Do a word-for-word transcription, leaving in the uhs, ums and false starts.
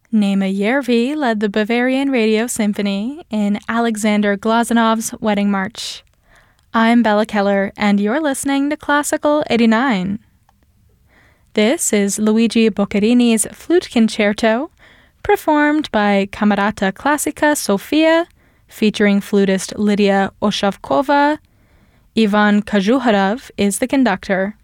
Nema Järvi led the Bavarian Radio Symphony in Alexander Glazanov's Wedding March. I'm Bella Keller, and you're listening to Classical eighty-nine. This is Luigi Boccherini's Flute Concerto, performed by Camerata Classica Sofia, featuring flutist Lydia Oshavkova. Ivan Kožuharov is the conductor.